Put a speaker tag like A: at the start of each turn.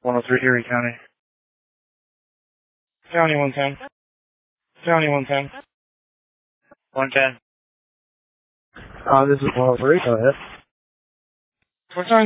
A: 103 Erie County. County 110. County 110. 110.
B: This is 103. Go ahead.
A: What time